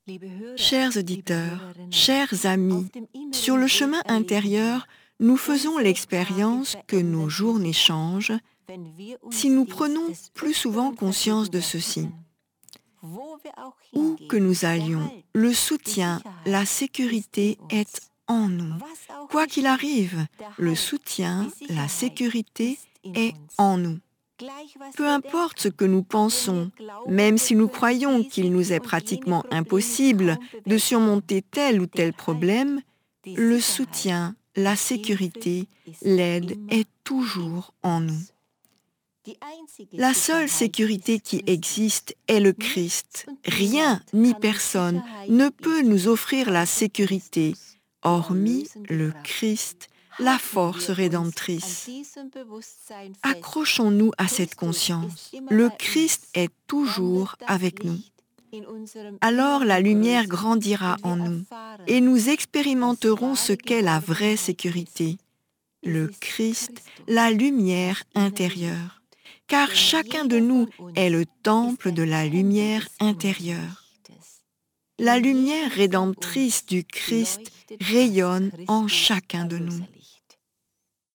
Chers auditeurs, chers amis, sur le chemin intérieur, nous faisons l'expérience que nos journées changent si nous prenons plus souvent conscience de ceci. Où que nous allions, le soutien, la sécurité est en nous. Quoi qu'il arrive, le soutien, la sécurité est en nous. Peu importe ce que nous pensons, même si nous croyons qu'il nous est pratiquement impossible de surmonter tel ou tel problème, le soutien, la sécurité, l'aide est toujours en nous. La seule sécurité qui existe est le Christ. Rien ni personne ne peut nous offrir la sécurité, hormis le Christ, la force rédemptrice. Accrochons-nous à cette conscience. Le Christ est toujours avec nous. Alors la lumière grandira en nous et nous expérimenterons ce qu'est la vraie sécurité. Le Christ, la lumière intérieure. Car chacun de nous est le temple de la lumière intérieure. La lumière rédemptrice du Christ rayonne en chacun de nous.